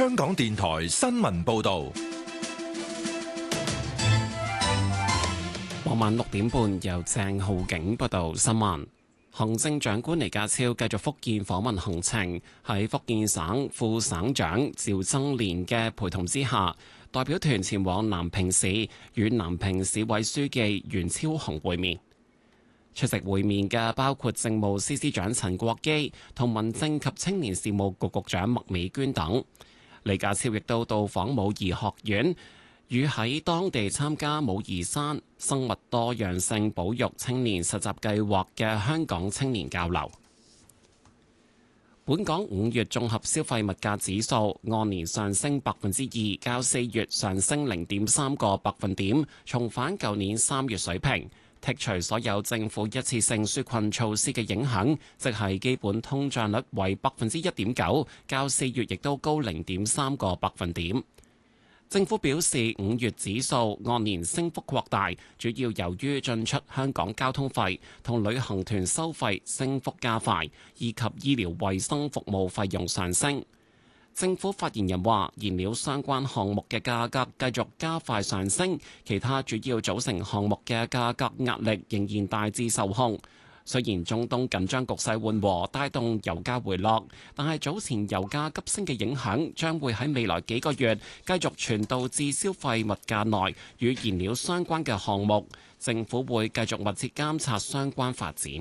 香港電台新聞報道。 傍晚6點半，由鄭浩景報道新聞。行政長官李家超繼續福建訪問行程，喺福建省副省長趙增蓮嘅陪同之下，代表團前往南平市，與南平市委書記袁超雄會面。出席會面嘅包括政務司司長陳國基同民政及青年事務局局長麥美娟等。李家超亦都到訪武夷學院，與喺當地參加武夷山生物多樣性保育青年實習計劃嘅香港青年交流。本港5月綜合消費物價指數按年上升2%，較4月上升0.3個百分點，重返舊年3月水平。剔除所有政府一次性紓困措施嘅影響，即係基本通脹率為1.9%，較4月亦都高0.3個百分點。政府表示，5月指數按年升幅擴大，主要由於進出香港交通費同旅行團收費升幅加快，以及醫療衛生服務費用上升。政府發言人話，燃料相關項目嘅價格繼續加快上升，其他主要組成項目嘅價格壓力仍然大致受控。雖然中東緊張局勢緩和，帶動油價回落，但係早前油價急升嘅影響將會喺未來幾個月繼續傳導至消費物價內與燃料相關嘅項目。政府會繼續密切監察相關發展。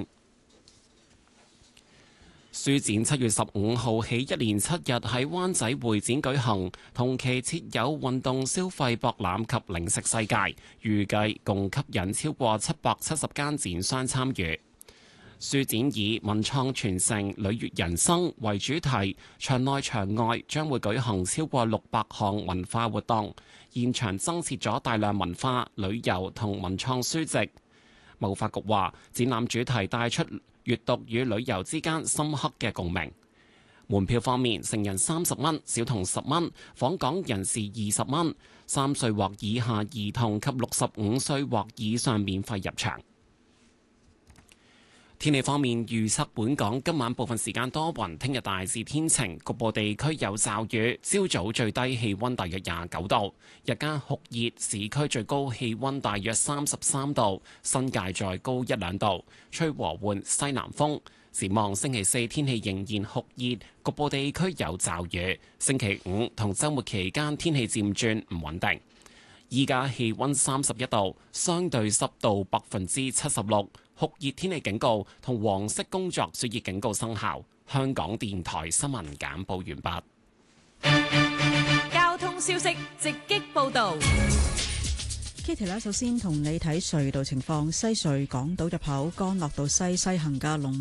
書展7月15號起一連7日喺灣仔會展舉行，同期設有運動消費博覽及零食世界，預計共吸引超過770間展商參與。書展以文創傳承、履悅人生為主題，場內場外將會舉行超過600項文化活動，現場增設咗大量文化、旅遊同文創書籍。貿發局話，展覽主題帶出閱讀與旅遊之間深刻嘅共鳴。門票方面，成人30蚊，小童10蚊，訪港人士20蚊，3歲或以下兒童及65歲或以上免費入場。天氣方面，預測本港今晚部分時間多雲，聽日大致天晴，局部地區有驟雨。朝早最低氣溫大約29度，日間酷熱，市區最高氣溫大約33度，新界再高1-2度，吹和緩西南風。展望星期4天氣仍然酷熱，局部地區有驟雨。星期5同週末期間天氣漸轉唔穩定。依家氣溫31度，相對濕度76%。酷熱天氣警告同黃色工作暑熱警告生效。香港電台新聞簡報完畢。交通消息直擊報道。 Kitty 啦，首先同你睇隧道情況。西隧港島入口干諾道西行嘅龍